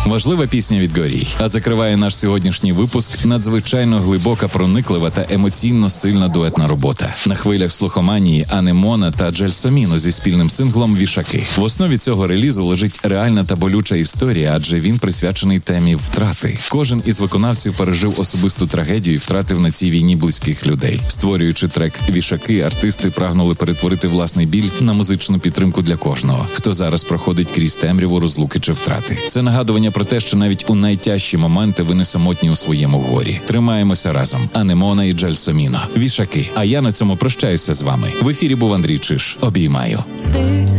Важлива пісня від Горій. А закриває наш сьогоднішній випуск надзвичайно глибока, прониклива та емоційно сильна дуетна робота. На хвилях слухоманії Анемона та Джельсоміно зі спільним синглом «Вішаки». В основі цього релізу лежить реальна та болюча історія, адже він присвячений темі втрати. Кожен із виконавців пережив особисту трагедію і втратив на цій війні близьких людей. Створюючи трек «Вішаки», артисти прагнули перетворити власний біль на музичну підтримку для кожного, хто зараз проходить крізь темряву розлуки чи втрати. Це нагадування про те, що навіть у найтяжчі моменти ви не самотні у своєму горі. Тримаємося разом. Анемона і Джельсоміно. «Вішаки». А я на цьому прощаюся з вами. В ефірі був Андрій Чиш. Обіймаю.